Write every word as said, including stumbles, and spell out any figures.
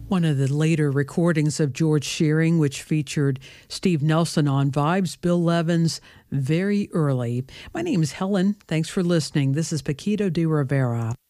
One of the later recordings of George Shearing, which featured Steve Nelson on Vibes, Bill Levens, Very Early. My name is Helen. Thanks for listening. This is Paquito de Rivera.